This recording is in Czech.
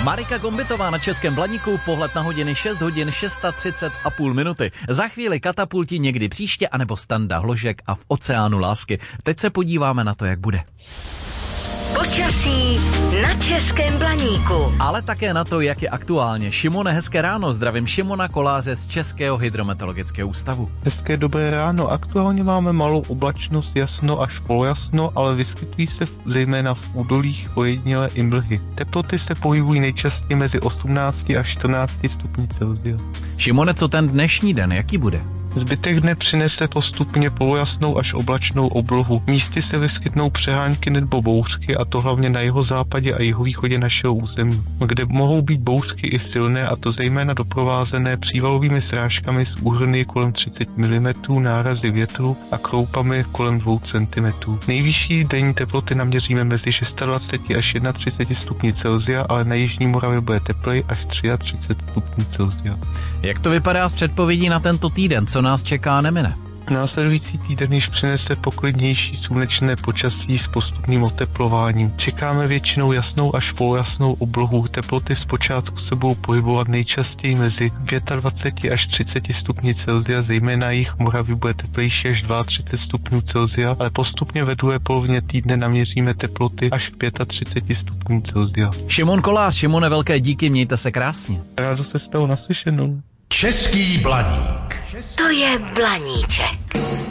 Marika Gombitová na Českém Blaníku, pohled na hodiny 6 hodin 6:30,5 minuty. Za chvíli katapulti někdy příště, anebo Standa Hložek a v oceánu lásky. Teď se podíváme na to, jak bude. Počasí na Českém Blaníku. Ale také na to, jak je aktuálně. Šimone, hezké ráno, zdravím Šimona Koláře z Českého hydrometeorologického ústavu. Hezké dobré ráno, aktuálně máme malou oblačnost, jasno až polojasno, ale vyskytují se zejména v údolích ojedinělé i mlhy. Teploty se pohybují nejčastěji mezi 18 až 14 stupni Celsia. Šimone, co ten dnešní den, jaký bude? Zbytek dne přinese postupně polojasnou až oblačnou oblohu. Místy se vyskytnou přehánky nebo bouřky, a to hlavně na jihozápadě a jihovýchodě našeho území, kde mohou být bouřky i silné, a to zejména doprovázené přívalovými srážkami s úhrny kolem 30 mm, nárazy větru a kroupami kolem 2 cm. Nejvyšší denní teploty naměříme mezi 26 až 31 stupni Celsia, ale na jižní Moravě bude teplej až 33 stupňů Celsia. Jak to vypadá s předpovědí na tento týden? Co nás čeká, nemine? Následující týden již přinese poklidnější slunečné počasí s postupným oteplováním. Čekáme většinou jasnou až polojasnou oblohu. Teploty zpočátku se budou pohybovat nejčastěji mezi 25 až 30 stupni Celsia, zejména jich Moravy bude teplejší až 32 stupňů Celsia, ale postupně ve druhé polovině týdne naměříme teploty až k 35 stupňů Celsia. Šimon Kolář, Šimone, velké díky, mějte se krásně. Rádo se stalo naslyšenou. Český Blaník. To je Blaníček.